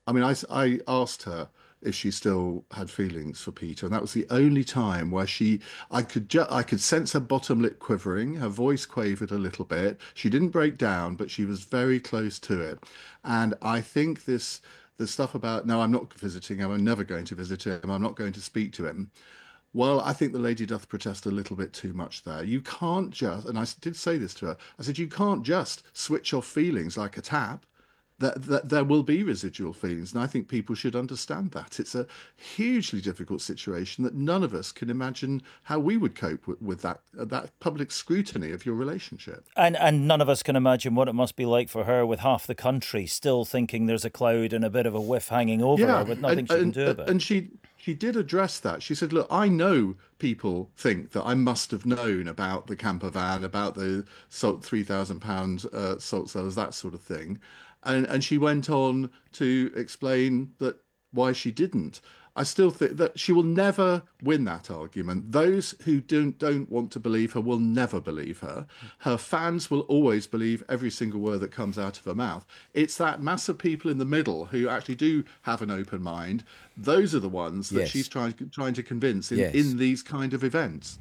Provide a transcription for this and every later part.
I mean, I asked her if she still had feelings for Peter, and that was the only time where I could sense her bottom lip quivering, her voice quavered a little bit. She didn't break down, but she was very close to it. And I think the stuff about no, I'm not visiting him, I'm never going to visit him, I'm not going to speak to him. Well, I think the lady doth protest a little bit too much there. You can't just, and did say this to her, I said, you can't just switch off feelings like a tap. That there will be residual feelings, and I think people should understand that. It's a hugely difficult situation that none of us can imagine how we would cope with that public scrutiny of your relationship. And none of us can imagine what it must be like for her with half the country still thinking there's a cloud and a bit of a whiff hanging over her Yeah, with nothing she can do about it. and she did address that. She said, "Look, I know people think that I must have known about the camper van, about the salt £3,000 salt cellars, that sort of thing," and she went on to explain that why she didn't. I still think that she will never win that argument. Those who don't want to believe her will never believe her. Her fans will always believe every single word that comes out of her mouth. It's that mass of people in the middle who actually do have an open mind. Those are the ones that she's Yes, trying to convince yes. in these kind of events.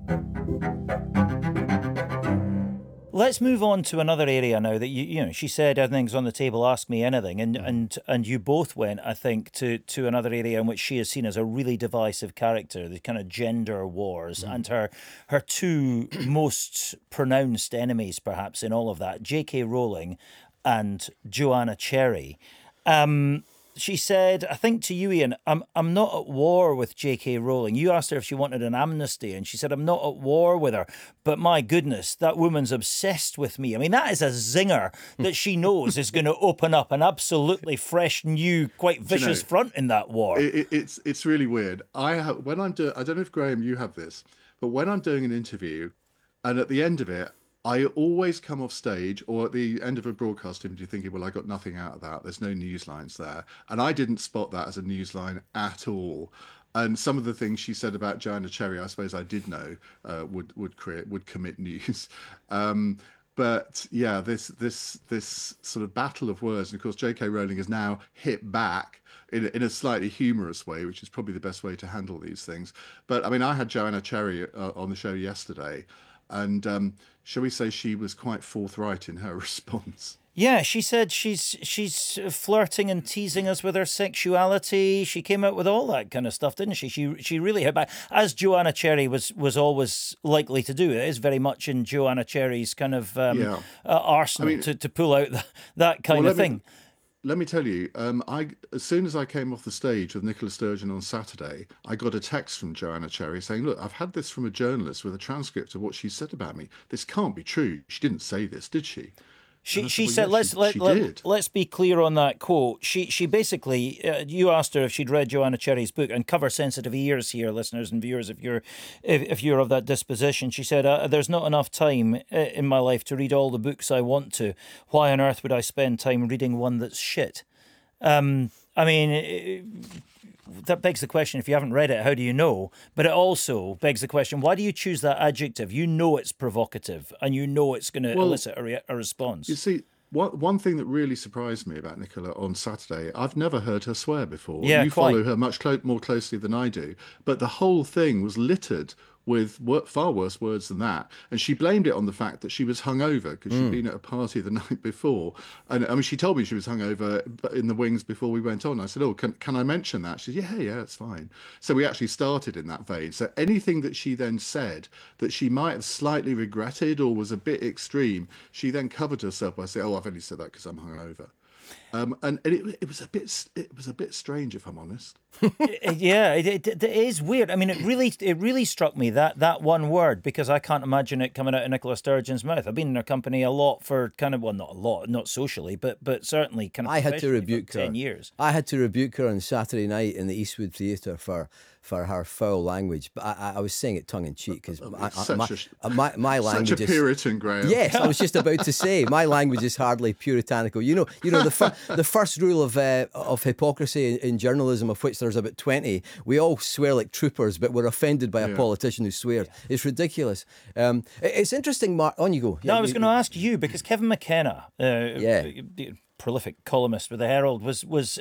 Let's move on to another area now that you know, she said everything's on the table, ask me anything. And you both went, I think, to another area in which she is seen as a really divisive character, the kind of gender wars, and her two most pronounced enemies, perhaps, in all of that, J.K. Rowling and Joanna Cherry. She said, I think to you, Ian, I'm not at war with J.K. Rowling. You asked her if she wanted an amnesty, and she said, I'm not at war with her. But my goodness, that woman's obsessed with me. I mean, that is a zinger that she knows is going to open up an absolutely fresh, new, quite Do you vicious know, front in that war. it's really weird. When I'm doing, I don't know if Graham you have this, but when I'm doing an interview, and at the end of it, I always come off stage or at the end of a broadcast interview thinking, well, I got nothing out of that. There's no news lines there. And I didn't spot that as a news line at all. And some of the things she said about Joanna Cherry, I suppose I did know would commit news. But yeah, this sort of battle of words, and of course, J.K. Rowling has now hit back in a slightly humorous way, which is probably the best way to handle these things. But I mean, I had Joanna Cherry on the show yesterday, and shall we say she was quite forthright in her response. Yeah, she said she's flirting and teasing us with her sexuality. She came out with all that kind of stuff, didn't she? She really hit back, as Joanna Cherry was always likely to do. It is very much in Joanna Cherry's kind of Yeah, I arsenal mean, to pull out that well, kind of thing. let me tell you, I as soon as I came off the stage with Nicola Sturgeon on Saturday, I got a text from Joanna Cherry saying, "Look, I've had this from a journalist with a transcript of what she said about me. This can't be true. She didn't say this, did she?" And I said, She "Well, said, yes, she did." let's be clear on that quote. She basically, you asked her if she'd read Joanna Cherry's book, and cover sensitive ears here, listeners and viewers, if you're of that disposition. She said, there's not enough time in my life to read all the books I want to. Why on earth would I spend time reading one that's shit? I mean, that begs the question, if you haven't read it, how do you know? But it also begs the question, why do you choose that adjective? You know it's provocative, and you know it's going to Well, elicit a response. you see, one thing that really surprised me about Nicola on Saturday, I've never heard her swear before. Yeah, You quite. follow her much more closely than I do, but the whole thing was littered with far worse words than that. And she blamed it on the fact that she was hungover because she'd been at a party the night before. And I mean, she told me she was hungover in the wings before we went on. I said, "Oh, can I mention that?" She said, "Yeah, it's fine." So we actually started in that vein. So anything that she then said that she might have slightly regretted or was a bit extreme, she then covered herself by saying, "Oh, I've only said that because I'm hungover." And it was a bit strange, if I'm honest. Yeah, it is weird. I mean, it really struck me that one word, because I can't imagine it coming out of Nicola Sturgeon's mouth. I've been in her company a lot for kind of, well, not a lot, not socially, but certainly kind of I had to professionally for rebuke 10 her. years. I had to rebuke her on Saturday night in the Eastwood Theatre for her foul language. But I was saying it tongue in cheek because my Such a language is. Puritan, Graham. Yes, I was just about to say my language is hardly puritanical. The first rule of hypocrisy in journalism, of which there's about 20. We all swear like troopers, but we're offended by a Yeah. politician who swears. It's ridiculous. It's interesting, Mark. On you go. No, I was going to ask you, because Kevin McKenna, Yeah. prolific columnist with the Herald, was